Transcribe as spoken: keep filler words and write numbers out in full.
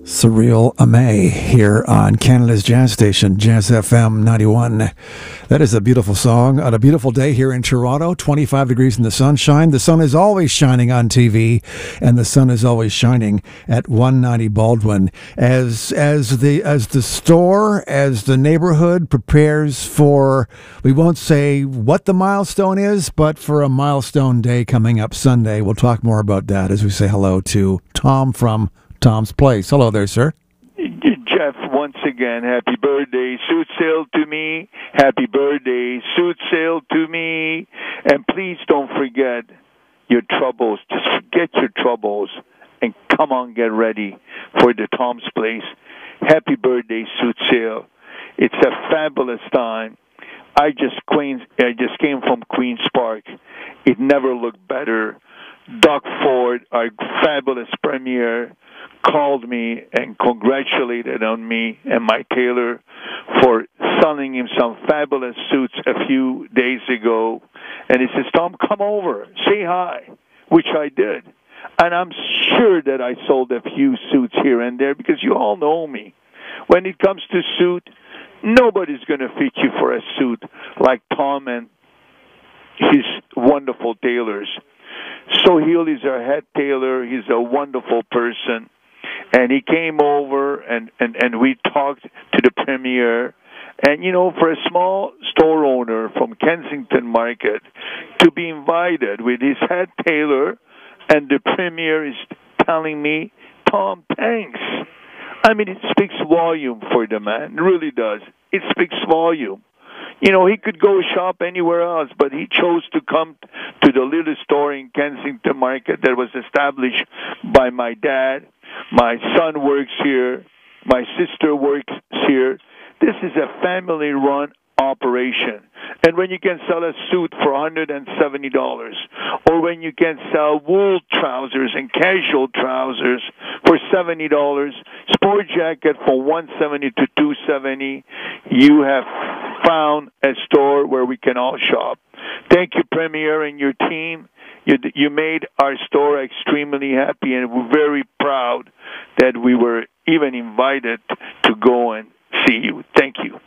Surreal Amay here on Canada's Jazz Station, Jazz F M ninety-one. That is a beautiful song on a beautiful day here in Toronto, twenty-five degrees in the sunshine. The sun is always shining on T V, and the sun is always shining at one ninety Baldwin. As as the as the store, as the neighborhood prepares for, we won't say what the milestone is, but for a milestone day coming up Sunday. We'll talk more about that as we say hello to Tom from Tom's Place. Hello there, sir. Jeff, once again, happy birthday. Suit sale to me. Happy birthday. Suit sale to me. And please don't forget your troubles. Just forget your troubles and come on, get ready for the Tom's Place. Happy birthday, suit sale. It's a fabulous time. I just Queens, I just came from Queen's Park. It never looked better. Doug Ford, our fabulous premier, called me and congratulated on me and my tailor for selling him some fabulous suits a few days ago. And he says, Tom, come over, say hi, which I did. And I'm sure that I sold a few suits here and there because you all know me. When it comes to suit, nobody's going to fit you for a suit like Tom and his wonderful tailors. Sohail is our head tailor. He's a wonderful person. And he came over, and, and, and we talked to the premier. And, you know, for a small store owner from Kensington Market to be invited with his head tailor, and the premier is telling me, Tom, thanks. I mean, it speaks volume for the man. It really does. It speaks volume. You know, he could go shop anywhere else, but he chose to come to the little store in Kensington Market that was established by my dad. My son works here. My sister works here. This is a family-run operation. And when you can sell a suit for one hundred seventy dollars, or when you can sell wool trousers and casual trousers for seventy dollars, sport jacket for one hundred seventy dollars to two hundred seventy dollars, you have found a store where we can all shop. Thank you, Premier, and your team. You, you made our store extremely happy, and we're very proud that we were even invited to go and see you. Thank you.